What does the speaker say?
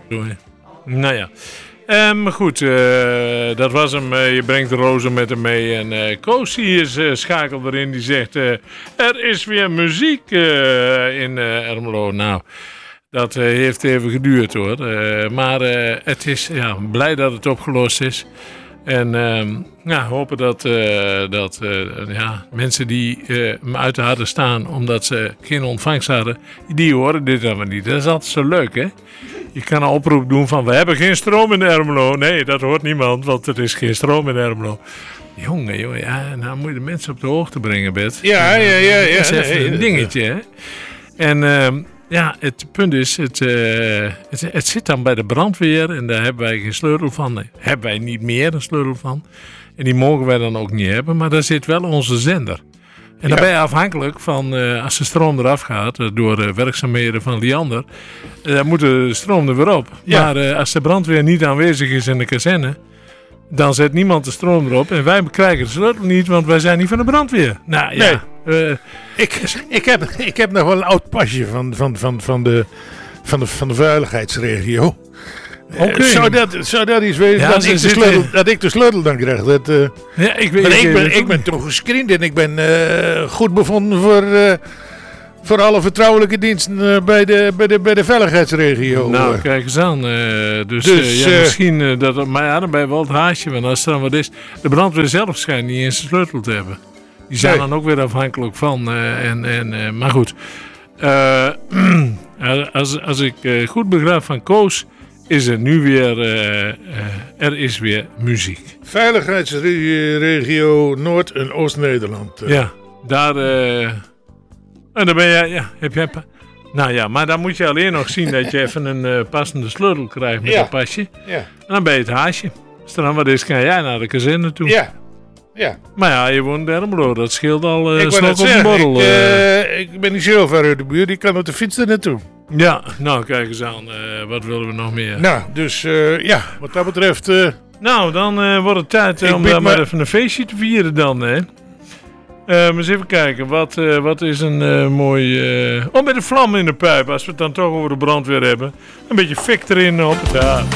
Nou ja. Maar goed, dat was hem. Je brengt de rozen met hem mee. En Koos is schakelt erin. Die zegt, er is weer muziek in Ermelo. Nou, dat heeft even geduurd hoor. Maar het is blij dat het opgelost is. En hopen dat mensen die me uit de harde staan omdat ze geen ontvangst hadden, die horen dit dan maar niet. Dat is altijd zo leuk, hè? Je kan een oproep doen van, we hebben geen stroom in Ermelo. Nee, dat hoort niemand, want er is geen stroom in Ermelo. Jongen, nou moet je de mensen op de hoogte brengen, Bert. Ja. Dat is even een dingetje, hè? En het punt is, het zit dan bij de brandweer en daar hebben wij geen sleutel van. Nee, hebben wij niet meer een sleutel van. En die mogen wij dan ook niet hebben, maar daar zit wel onze zender. En dan ben je afhankelijk van, als de stroom eraf gaat, door werkzaamheden van Liander, dan moet de stroom er weer op. Ja. Maar als de brandweer niet aanwezig is in de kazerne, dan zet niemand de stroom erop en wij krijgen de sleutel niet, want wij zijn niet van de brandweer. Nou ja. Nee. Ik heb nog wel een oud pasje van de veiligheidsregio. Okay. Zou dat iets wezen dat ik de sleutel dan krijg? Ik ben toch gescreend en ik ben goed bevonden voor alle vertrouwelijke diensten bij de veiligheidsregio. Nou, kijk eens aan. Misschien maar dan ben je wel het haasje. Want als er dan wat is, de brandweer zelf schijnt niet eens een sleutel te hebben. Die zijn dan ook weer afhankelijk van. Maar goed. Als ik goed begrijp van Koos, is er nu weer, er is weer muziek. Veiligheidsregio Noord- en Oost-Nederland. Ja, daar, en dan ben jij, heb jij, nou ja, maar dan moet je alleen nog zien dat je even een passende sleutel krijgt met dat pasje. Ja. En dan ben je het haasje. Als er dan wat is, kan jij naar de kazerne toe. Ja. Maar ja, je woont in Ermelo, dat scheelt al snel op een borrel. Ik ben niet zo ver uit de buurt, ik kan op de fiets er naartoe. Ja, nou kijk eens aan, wat willen we nog meer? Nou, dus wat dat betreft... Nou, dan wordt het tijd om daar maar even een feestje te vieren dan, hè. Maar eens even kijken, wat is een mooi... met een vlam in de pijp, als we het dan toch over de brandweer hebben. Een beetje fik erin op het haar.